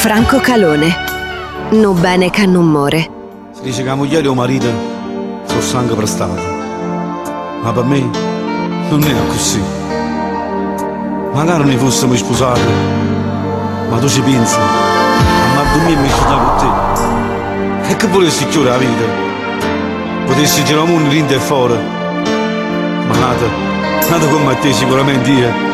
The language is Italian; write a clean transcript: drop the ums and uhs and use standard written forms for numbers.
Franco Calone. Non bene che non muore. Si dice che la moglie e il marito sono sangue prestato, ma per me non è così. Magari non fossimo sposati, ma tu ci pensi, ma dormire mi ci con te. E che volessi chiudere la vita? Potessi girare il mondo dentro e fuori, ma nata come a te sicuramente io